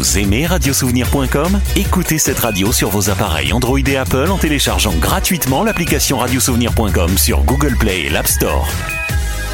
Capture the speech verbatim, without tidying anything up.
Vous aimez radiosouvenir point com ? Écoutez cette radio sur vos appareils Android et Apple en téléchargeant gratuitement l'application radiosouvenir point com sur Google Play et l'App Store.